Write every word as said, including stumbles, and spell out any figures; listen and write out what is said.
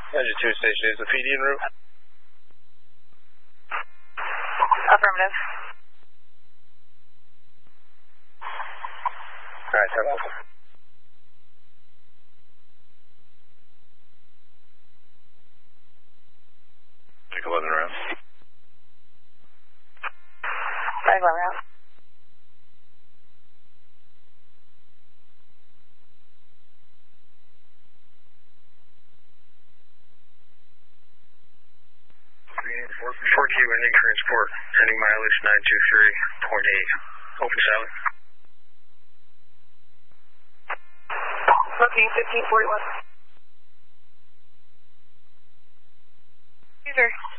Engine two station is the P D en route. Affirmative. Alright, turn off. Take eleven around. Take eleven around. four Q ending transport, ending mileage nine two three point eight. Open silent. Booking fifteen forty-one. User.